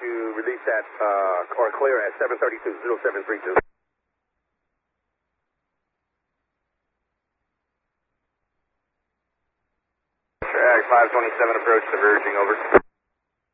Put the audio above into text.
to release that or clear at 732-0732. Track 527 approach diverging, over.